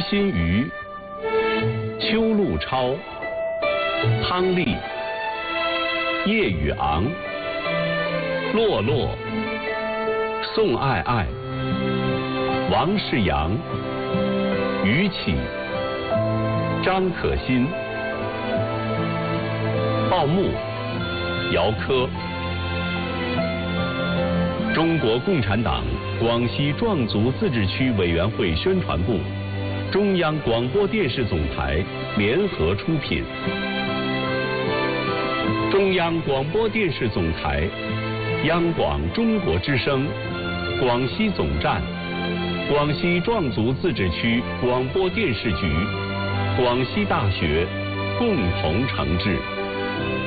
新宇、邱路超、汤丽、叶宇昂、洛洛、宋爱爱、王世阳、于启、张可欣、鲍木、姚科。中国共产党广西壮族自治区委员会宣传部、中央广播电视总台联合出品。中央广播电视总台、央广中国之声、广西总站、广西壮族自治区广播电视局、广西大学共同承制。